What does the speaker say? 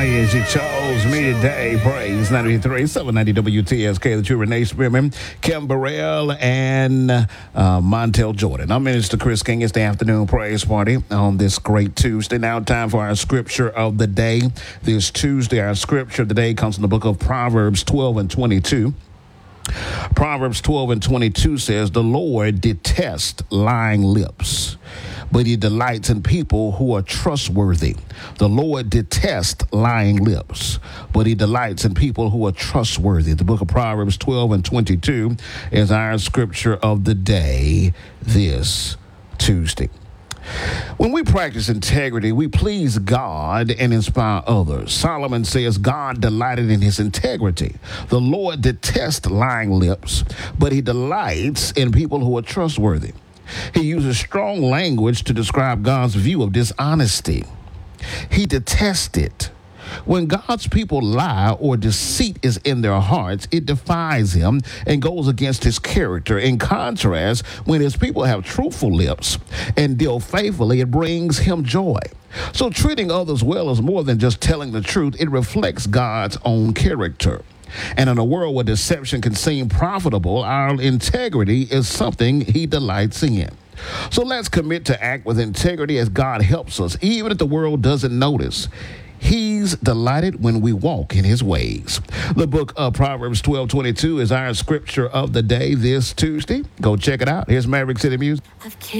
Yes, you chose me today. Praise 93, 790 WTSK, the true Renee Spearman, Kim Burrell, and Montel Jordan. I'm Minister Chris King. It's the afternoon praise party on this great Tuesday. Now time for our scripture of the day. This Tuesday, our scripture of the day comes from the book of Proverbs 12 and 22. Proverbs 12 and 22 says, "The Lord detests lying lips, but he delights in people who are trustworthy." The Lord detests lying lips, but he delights in people who are trustworthy. The book of Proverbs 12 and 22 is our scripture of the day this Tuesday. When we practice integrity, we please God and inspire others. Solomon says God delighted in his integrity. The Lord detests lying lips, but he delights in people who are trustworthy. He uses strong language to describe God's view of dishonesty. He detests it. When God's people lie or deceit is in their hearts, it defies him and goes against his character. In contrast, when his people have truthful lips and deal faithfully, it brings him joy. So treating others well is more than just telling the truth. It reflects God's own character. And in a world where deception can seem profitable, our integrity is something he delights in. So let's commit to act with integrity as God helps us, even if the world doesn't notice. He's delighted when we walk in his ways. The book of Proverbs 12:22 is our scripture of the day this Tuesday. Go check it out. Here's Maverick City Music.